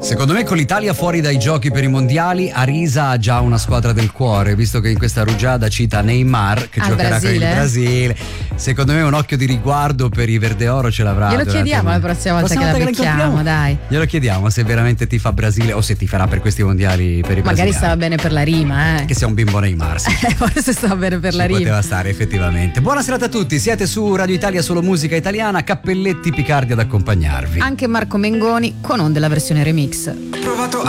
Secondo me con l'Italia fuori dai giochi per i mondiali, Arisa ha già una squadra del cuore, visto che in questa rugiada cita Neymar che giocherà con il Brasile. Secondo me un occhio di riguardo per i Verde Oro ce l'avrà. Glielo chiediamo la prossima volta che la becchiamo, dai. Glielo chiediamo se veramente tifa Brasile o se tiferà per questi mondiali per i brasiliani. Magari stava bene per la rima, Che sia un bimbo Neymar, sì. Forse stava bene per la rima. Poteva stare effettivamente. Buona serata a tutti, siete su Radio Italia Solo Musica Italiana, Cappelletti Picardi ad accompagnarvi. Anche Marco Mengoni con Onde la versione remix. Provato